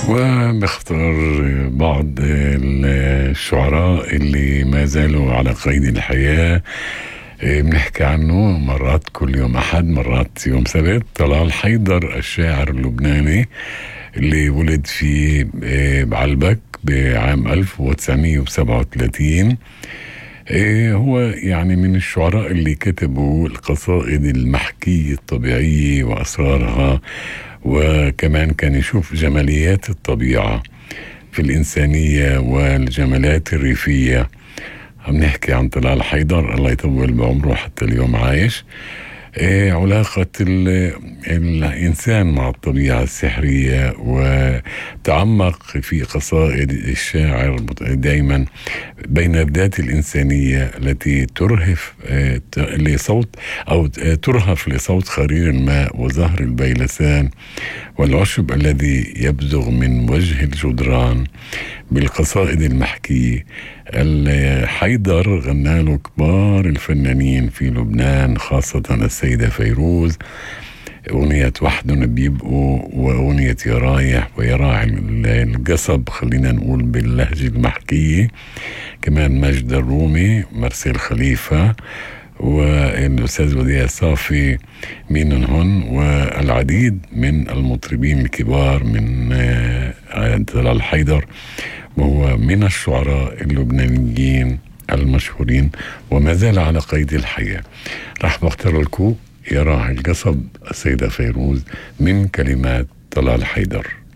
وبختار بعض الشعراء اللي ما زالوا على قيد الحياة. بنحكي عنه مرات كل يوم أحد، مرات يوم سبت. طلال حيدر الشاعر اللبناني اللي ولد في بعلبك بعام 1937. هو يعني من الشعراء اللي كتبوا القصائد المحكية الطبيعية وأسرارها، وكمان كان يشوف جماليات الطبيعة في الإنسانية والجمالات الريفية. عم نحكي عن طلال حيدر، الله يطول بعمره حتى اليوم عايش. علاقة الإنسان مع الطبيعة السحرية، وتعمق في قصائد الشاعر دائما بين الذات الإنسانية التي ترهف لصوت أو ترهف لصوت خرير الماء وزهر البيلسان والعشب الذي يبزغ من وجه الجدران. بالقصائد المحكية الحيدر غنى له كبار الفنانين في لبنان، خاصة السيدة فيروز، أغنية وحدهم بيبقوا، وأغنية يا رايح ويا راعي القصب، خلينا نقول باللهجة المحكية. كمان مجد الرومي، مرسل خليفة، والأستاذ وديع صافي منهن، والعديد من المطربين الكبار من طلال حيدر، وهو من الشعراء اللبنانيين المشهورين وما زال على قيد الحياة. راح بختار لكم يا راعي القصب، السيدة فيروز، من كلمات طلال حيدر.